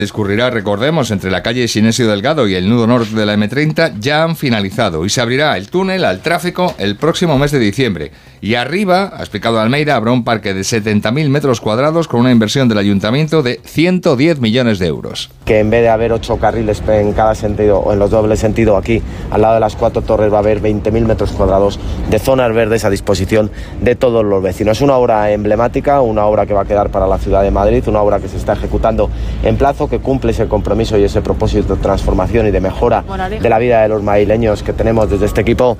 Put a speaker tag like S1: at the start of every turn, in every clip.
S1: discurrirá, recordemos, entre la calle Sinesio Delgado y el nudo norte de la M30 ya han finalizado y se abrirá el túnel al tráfico el próximo mes de diciembre. Y arriba, ha explicado Almeida, habrá un parque de 70.000 metros cuadrados con una inversión del ayuntamiento de 110 millones de euros.
S2: Que en vez de haber 8 carriles en cada sentido o en los dobles sentidos aquí, al lado de las 4 torres va a haber 20.000 metros cuadrados de zonas verdes a disposición de todos los vecinos. Es una obra emblemática, una obra que va a quedar para la ciudad de Madrid, una obra que se está ejecutando en plazo, que cumple ese compromiso y ese propósito de transformación y de mejora de la vida de los madrileños que tenemos desde este equipo.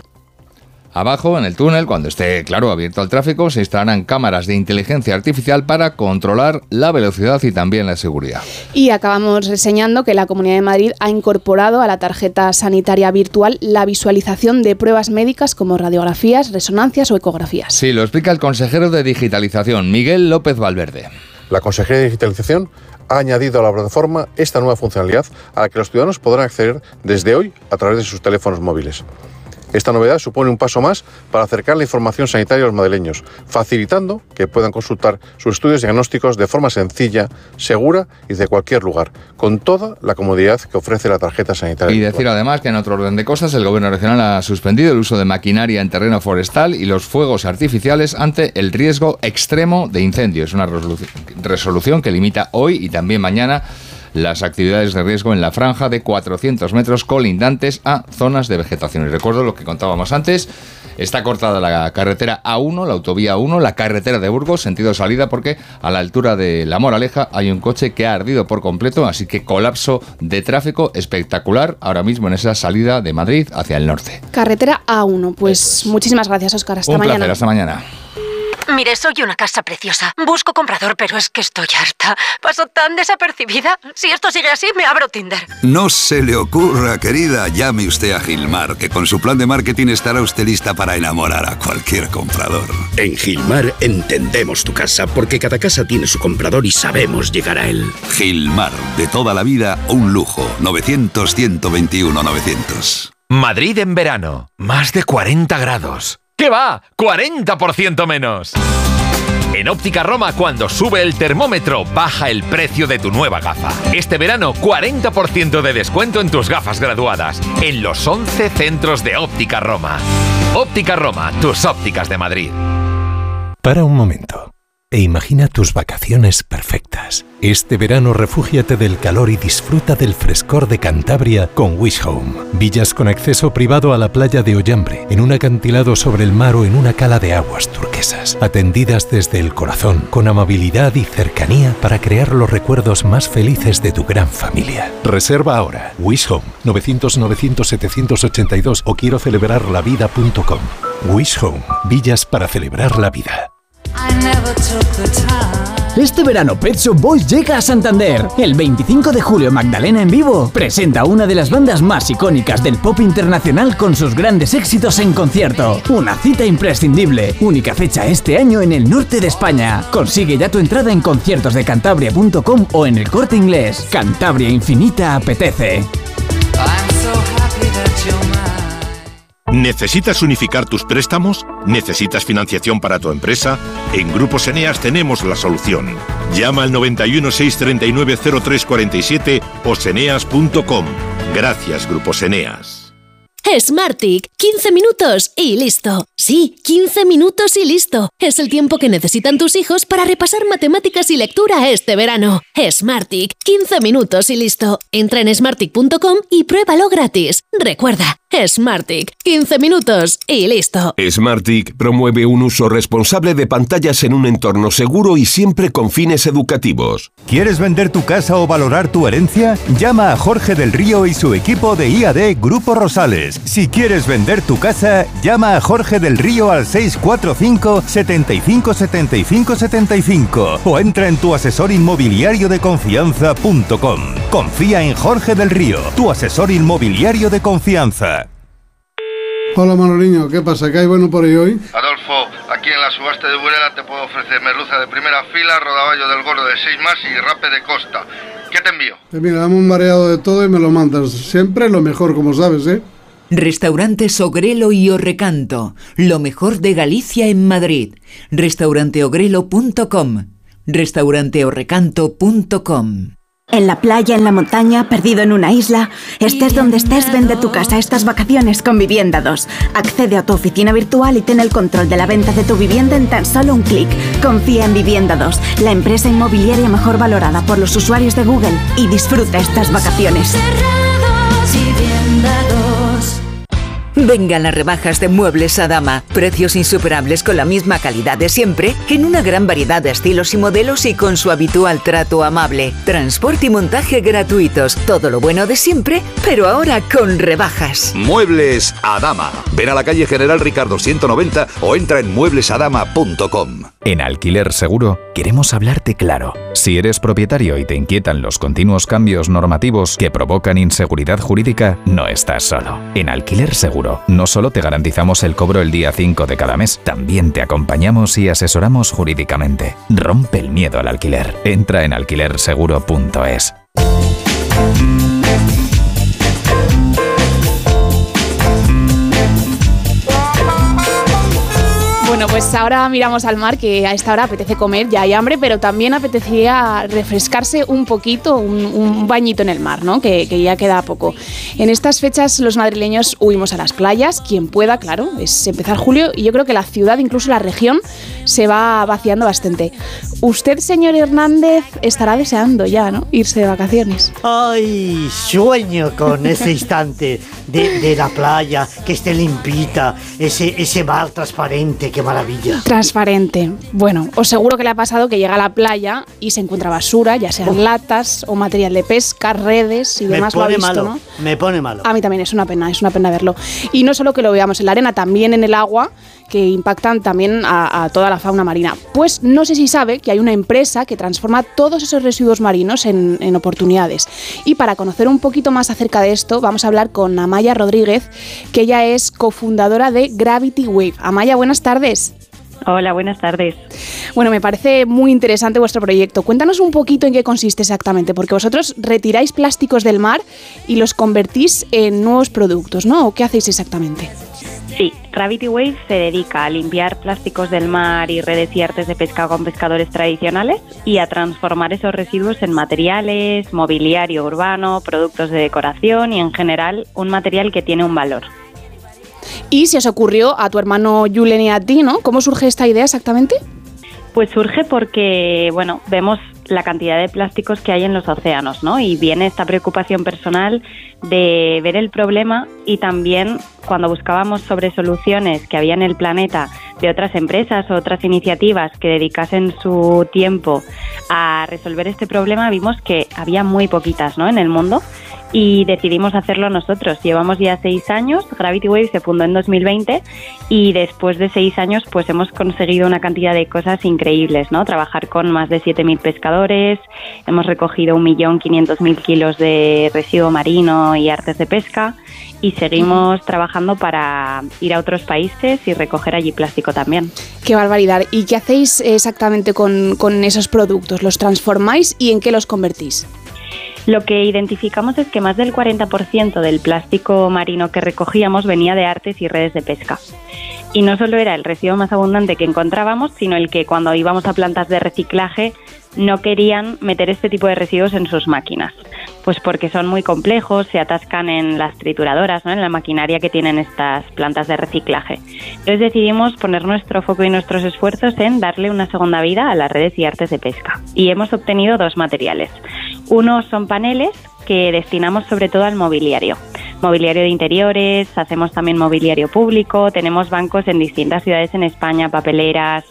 S1: Abajo, en el túnel, cuando esté, claro, abierto al tráfico, se instalarán cámaras de inteligencia artificial para controlar la velocidad y también la seguridad.
S3: Y acabamos reseñando que la Comunidad de Madrid ha incorporado a la tarjeta sanitaria virtual la visualización de pruebas médicas como radiografías, resonancias o ecografías.
S1: Sí, lo explica el consejero de Digitalización, Miguel López Valverde.
S4: La Consejería de Digitalización ha añadido a la plataforma esta nueva funcionalidad a la que los ciudadanos podrán acceder desde hoy a través de sus teléfonos móviles. Esta novedad supone un paso más para acercar la información sanitaria a los madrileños, facilitando que puedan consultar sus estudios diagnósticos de forma sencilla, segura y de cualquier lugar, con toda la comodidad que ofrece la tarjeta sanitaria.
S1: Y decir además que en otro orden de cosas, el Gobierno regional ha suspendido el uso de maquinaria en terreno forestal y los fuegos artificiales ante el riesgo extremo de incendio. Es una resolución que limita hoy y también mañana las actividades de riesgo en la franja de 400 metros colindantes a zonas de vegetación. Y recuerdo lo que contábamos antes, está cortada la carretera A1, la autovía A1, la carretera de Burgos, sentido salida, porque a la altura de La Moraleja hay un coche que ha ardido por completo, así que colapso de tráfico espectacular ahora mismo en esa salida de Madrid hacia el norte.
S3: Carretera A1, pues muchísimas gracias, Óscar, hasta mañana.
S1: Un placer, hasta mañana.
S5: Mire, soy una casa preciosa. Busco comprador, pero es que estoy harta. Paso tan desapercibida. Si esto sigue así, me abro Tinder.
S6: No se le ocurra, querida. Llame usted a Gilmar, que con su plan de marketing estará usted lista para enamorar a cualquier comprador.
S7: En Gilmar entendemos tu casa, porque cada casa tiene su comprador y sabemos llegar a él.
S6: Gilmar, de toda la vida, un lujo. 900-121-900.
S8: Madrid en verano. Más de 40 grados. ¿Qué va? ¡40% menos! En Óptica Roma, cuando sube el termómetro, baja el precio de tu nueva gafa. Este verano, 40% de descuento en tus gafas graduadas, en los 11 centros de Óptica Roma. Óptica Roma, tus ópticas de Madrid.
S9: Para un momento e imagina tus vacaciones perfectas. Este verano refúgiate del calor y disfruta del frescor de Cantabria con Wish Home. Villas con acceso privado a la playa de Ollambre, en un acantilado sobre el mar o en una cala de aguas turquesas. Atendidas desde el corazón, con amabilidad y cercanía para crear los recuerdos más felices de tu gran familia. Reserva ahora. Wish Home, 900-900-782 o quiero celebrarlavida.com. Wish Home, villas para celebrar la vida.
S10: Este verano Pet Shop Boys llega a Santander. El 25 de julio Magdalena en vivo presenta una de las bandas más icónicas del pop internacional con sus grandes éxitos en concierto. Una cita imprescindible, única fecha este año en el norte de España. Consigue ya tu entrada en conciertosdecantabria.com o en El Corte Inglés. Cantabria Infinita apetece.
S11: ¿Necesitas unificar tus préstamos? ¿Necesitas financiación para tu empresa? En Grupos Eneas tenemos la solución. Llama al 91 639 0347 o seneas.com. Gracias, Grupos Eneas.
S12: Smartick, 15 minutos y listo. Sí, 15 minutos y listo. Es el tiempo que necesitan tus hijos para repasar matemáticas y lectura este verano. Smartick, 15 minutos y listo. Entra en smartick.com y pruébalo gratis. Recuerda, Smartick, 15 minutos y listo.
S13: Smartick promueve un uso responsable de pantallas en un entorno seguro y siempre con fines educativos.
S14: ¿Quieres vender tu casa o valorar tu herencia? Llama a Jorge del Río y su equipo de IAD Grupo Rosales. Si quieres vender tu casa, llama a Jorge del Río al 645 75 75 75 o entra en tuasesorinmobiliariodeconfianza.com. Confía en Jorge del Río, tu asesor inmobiliario de confianza.
S15: Hola Manoliño, ¿qué pasa? ¿Qué hay bueno por ahí hoy?
S16: Adolfo, aquí en la subasta de Burela te puedo ofrecer merluza de primera fila, rodaballo del gordo de 6 más y rape de costa. ¿Qué te envío?
S15: Mira, dame un variado de todo y me lo mandas. Siempre lo mejor, como sabes, ¿eh?
S17: Restaurantes Ogrelo y Orrecanto, lo mejor de Galicia en Madrid. Restauranteogrelo.com, restauranteorrecanto.com.
S18: En la playa, en la montaña, perdido en una isla. Estés donde estés, vende tu casa estas vacaciones con Vivienda 2. Accede a tu oficina virtual y ten el control de la venta de tu vivienda en tan solo un clic. Confía en Vivienda 2, la empresa inmobiliaria mejor valorada por los usuarios de Google, y disfruta estas vacaciones.
S17: Vengan las rebajas de Muebles Adama. Precios insuperables con la misma calidad de siempre, en una gran variedad de estilos y modelos y con su habitual trato amable. Transporte y montaje gratuitos. Todo lo bueno de siempre, pero ahora con rebajas.
S6: Muebles Adama. Ven a la calle General Ricardo 190 o entra en mueblesadama.com.
S19: En Alquiler Seguro queremos hablarte claro. Si eres propietario y te inquietan los continuos cambios normativos que provocan inseguridad jurídica, no estás solo. En Alquiler Seguro no solo te garantizamos el cobro el día 5 de cada mes, también te acompañamos y asesoramos jurídicamente. Rompe el miedo al alquiler. Entra en alquilerseguro.es.
S3: Bueno, pues ahora miramos al mar, que a esta hora apetece comer, ya hay hambre, pero también apetecía refrescarse un poquito, un bañito en el mar, ¿no? Que ya queda poco. En estas fechas los madrileños huimos a las playas, quien pueda, claro, es empezar julio, y yo creo que la ciudad, incluso la región, se va vaciando bastante. Usted, señor Hernández, estará deseando ya, ¿no?, irse de vacaciones.
S20: Ay, sueño con ese instante de la playa, que esté limpita, ese mar transparente, qué maravilla.
S3: Transparente. Bueno, os seguro que le ha pasado que llega a la playa y se encuentra basura, ya sean latas o material de pesca, redes y demás. Lo ha visto,
S20: malo,
S3: ¿no?
S20: Me pone malo.
S3: A mí también es una pena verlo. Y no solo que lo veamos en la arena, también en el agua, que impactan también a toda la fauna marina. Pues no sé si sabe que hay una empresa que transforma todos esos residuos marinos en oportunidades. Y para conocer un poquito más acerca de esto, vamos a hablar con Amaya Rodríguez, que ella es cofundadora de Gravity Wave. Amaya, buenas tardes.
S21: Hola, buenas tardes.
S3: Bueno, me parece muy interesante vuestro proyecto. Cuéntanos un poquito en qué consiste exactamente, porque vosotros retiráis plásticos del mar y los convertís en nuevos productos, ¿no? ¿O qué hacéis exactamente?
S21: Sí, Gravity Wave se dedica a limpiar plásticos del mar y redes y artes de pesca con pescadores tradicionales y a transformar esos residuos en materiales, mobiliario urbano, productos de decoración y en general un material que tiene un valor.
S3: Y se os ocurrió a tu hermano Julen y a ti, ¿no? ¿Cómo surge esta idea exactamente?
S21: Pues surge porque, bueno, vemos la cantidad de plásticos que hay en los océanos, ¿no? Y viene esta preocupación personal de ver el problema, y también cuando buscábamos sobre soluciones que había en el planeta de otras empresas o otras iniciativas que dedicasen su tiempo a resolver este problema, vimos que había muy poquitas, ¿no?, en el mundo. Y decidimos hacerlo nosotros. Llevamos ya 6 años, Gravity Wave se fundó en 2020 y después de 6 años pues hemos conseguido una cantidad de cosas increíbles, ¿no? Trabajar con más de 7.000 pescadores, hemos recogido 1.500.000 kilos de residuo marino y artes de pesca, y seguimos trabajando para ir a otros países y recoger allí plástico también.
S3: ¡Qué barbaridad! ¿Y qué hacéis exactamente con esos productos? ¿Los transformáis y en qué los convertís?
S21: Lo que identificamos es que más del 40% del plástico marino que recogíamos venía de artes y redes de pesca. Y no solo era el residuo más abundante que encontrábamos, sino el que cuando íbamos a plantas de reciclaje no querían meter este tipo de residuos en sus máquinas. Pues porque son muy complejos, se atascan en las trituradoras, ¿no?, en la maquinaria que tienen estas plantas de reciclaje. Entonces decidimos poner nuestro foco y nuestros esfuerzos en darle una segunda vida a las redes y artes de pesca. Y hemos obtenido 2 materiales. Uno son paneles que destinamos sobre todo al mobiliario. Mobiliario de interiores, hacemos también mobiliario público, tenemos bancos en distintas ciudades en España, papeleras,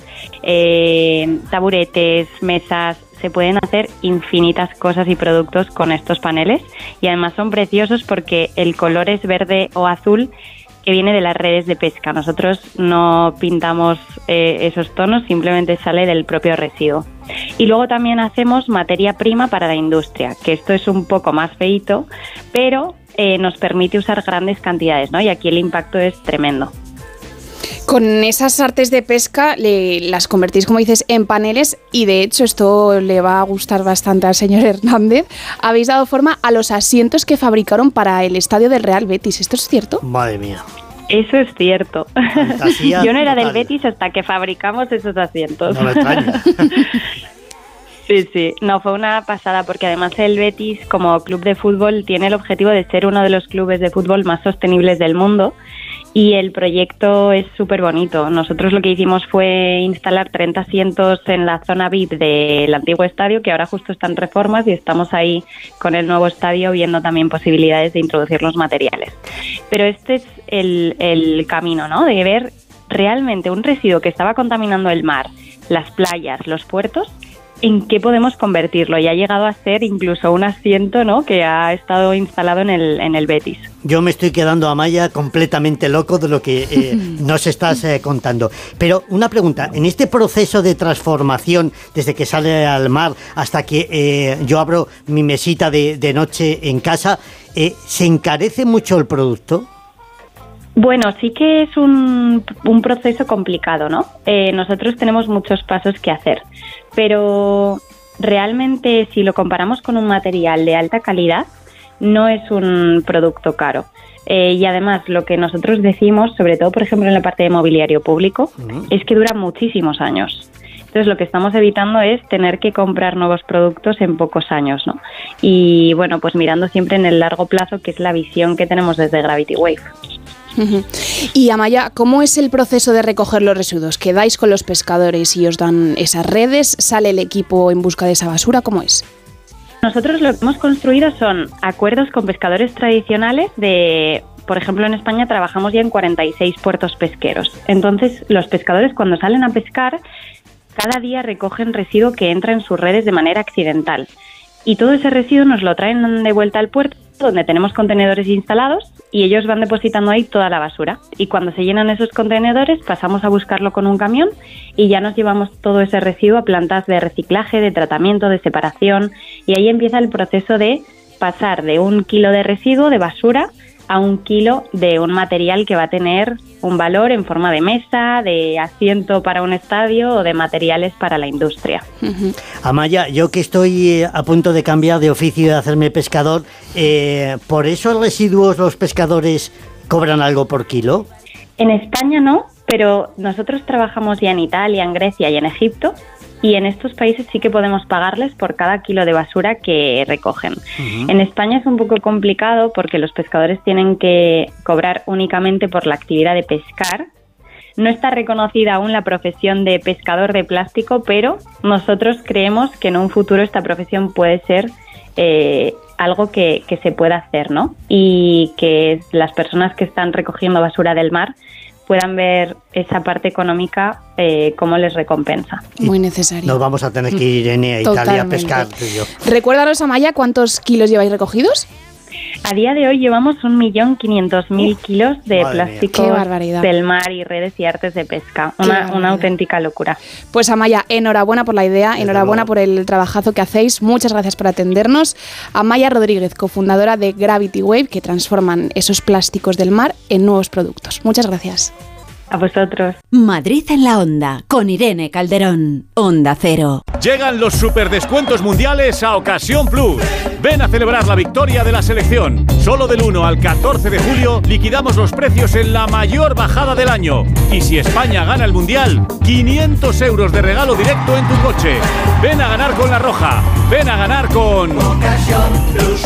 S21: taburetes, mesas. Se pueden hacer infinitas cosas y productos con estos paneles, y además son preciosos porque el color es verde o azul que viene de las redes de pesca. Nosotros no pintamos esos tonos, simplemente sale del propio residuo. Y luego también hacemos materia prima para la industria, que esto es un poco más feíto, pero nos permite usar grandes cantidades, ¿no? Y aquí el impacto es tremendo.
S3: Con esas artes de pesca las convertís, como dices, en paneles, y de hecho esto le va a gustar bastante al señor Hernández. Habéis dado forma a los asientos que fabricaron para el estadio del Real Betis. ¿Esto es cierto?
S20: Madre mía.
S21: Eso es cierto.
S20: Fantasía
S21: Yo no era
S20: total.
S21: del Betis hasta que fabricamos esos asientos.
S20: No me extraña.
S21: Sí, no, fue una pasada porque además el Betis como club de fútbol tiene el objetivo de ser uno de los clubes de fútbol más sostenibles del mundo y el proyecto es súper bonito. Nosotros lo que hicimos fue instalar 30 asientos en la zona VIP del antiguo estadio, que ahora justo está en reformas y estamos ahí con el nuevo estadio viendo también posibilidades de introducir los materiales. Pero este es el camino, ¿no? De ver realmente un residuo que estaba contaminando el mar, las playas, los puertos, en qué podemos convertirlo, y ha llegado a ser incluso un asiento, ¿no?, que ha estado instalado en el Betis.
S20: Yo me estoy quedando, Amaya, completamente loco de lo que nos estás contando. Pero una pregunta, en este proceso de transformación, desde que sale al mar hasta que yo abro mi mesita de noche en casa, ¿se encarece mucho el producto?
S21: Bueno, sí que es un proceso complicado, ¿no? Nosotros tenemos muchos pasos que hacer, pero realmente si lo comparamos con un material de alta calidad, no es un producto caro. Y además lo que nosotros decimos, sobre todo por ejemplo en la parte de mobiliario público, es que dura muchísimos años. Entonces lo que estamos evitando es tener que comprar nuevos productos en pocos años, ¿no? Y bueno, pues mirando siempre en el largo plazo, que es la visión que tenemos desde Gravity Wave.
S3: Y Amaya, ¿cómo es el proceso de recoger los residuos? ¿Quedáis con los pescadores y os dan esas redes? ¿Sale el equipo en busca de esa basura? ¿Cómo es?
S21: Nosotros lo que hemos construido son acuerdos con pescadores tradicionales de... Por ejemplo, en España trabajamos ya en 46 puertos pesqueros. Entonces, los pescadores cuando salen a pescar, cada día recogen residuo que entra en sus redes de manera accidental. Y todo ese residuo nos lo traen de vuelta al puerto, donde tenemos contenedores instalados, y ellos van depositando ahí toda la basura. Y cuando se llenan esos contenedores, pasamos a buscarlo con un camión y ya nos llevamos todo ese residuo a plantas de reciclaje, de tratamiento, de separación. Y ahí empieza el proceso de pasar de 1 kilo de residuo, de basura, a 1 kilo de un material que va a tener un valor en forma de mesa, de asiento para un estadio o de materiales para la industria.
S20: Amaya, yo que estoy a punto de cambiar de oficio y de hacerme pescador, ¿por esos residuos los pescadores cobran algo por kilo?
S21: En España no, pero nosotros trabajamos ya en Italia, en Grecia y en Egipto, y en estos países sí que podemos pagarles por cada kilo de basura que recogen. En España es un poco complicado porque los pescadores tienen que cobrar únicamente por la actividad de pescar. No está reconocida aún la profesión de pescador de plástico, pero nosotros creemos que en un futuro esta profesión puede ser algo que se pueda hacer, ¿no? Y que las personas que están recogiendo basura del mar puedan ver esa parte económica cómo les recompensa.
S3: Muy necesario.
S20: Nos vamos a tener que ir a Italia a pescar.
S3: Recuérdanos, Amaya, ¿cuántos kilos lleváis recogidos?
S21: A día de hoy llevamos 1.500.000 kilos de plástico del mar y redes y artes de pesca. Una auténtica locura.
S3: Pues Amaya, enhorabuena por la idea, enhorabuena por el trabajazo que hacéis. Muchas gracias por atendernos. Amaya Rodríguez, cofundadora de Gravity Wave, que transforman esos plásticos del mar en nuevos productos. Muchas gracias.
S21: A vosotros.
S12: Madrid en la Onda, con Irene Calderón. Onda Cero.
S2: Llegan los superdescuentos mundiales a Ocasión Plus. Ven a celebrar la victoria de la selección. Solo del 1 al 14 de julio liquidamos los precios en la mayor bajada del año. Y si España gana el mundial, 500 euros de regalo directo en tu coche. Ven a ganar con La Roja. Ven a ganar con Ocasión Plus.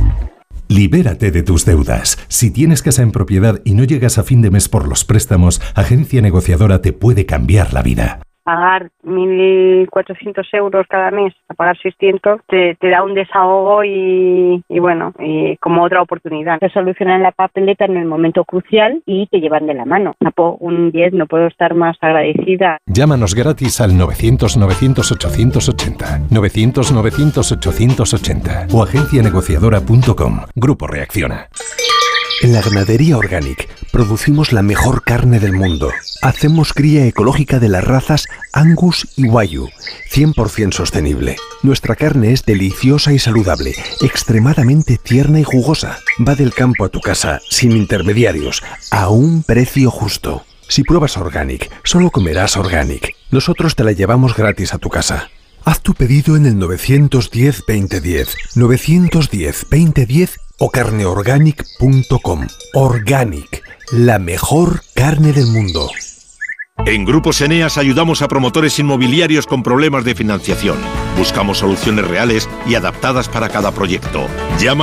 S9: Libérate de tus deudas. Si tienes casa en propiedad y no llegas a fin de mes por los préstamos, Agencia Negociadora te puede cambiar la vida.
S22: Pagar 1.400 euros cada mes, a pagar 600, te da un desahogo y bueno, como otra oportunidad. Te solucionan la papeleta en el momento crucial y te llevan de la mano. Un 10, no puedo estar más agradecida.
S9: Llámanos gratis al 900-900-880, 900-900-880 o agencianegociadora.com. Grupo Reacciona.
S23: En la Ganadería Organic producimos la mejor carne del mundo. Hacemos cría ecológica de las razas Angus y Wagyu, 100% sostenible. Nuestra carne es deliciosa y saludable, extremadamente tierna y jugosa. Va del campo a tu casa, sin intermediarios, a un precio justo. Si pruebas Organic, solo comerás Organic. Nosotros te la llevamos gratis a tu casa. Haz tu pedido en el 910-2010, 910-2010 o carneorganic.com. Organic, la mejor carne del mundo.
S11: En Grupos Eneas ayudamos a promotores inmobiliarios con problemas de financiación. Buscamos soluciones reales y adaptadas para cada proyecto. Llama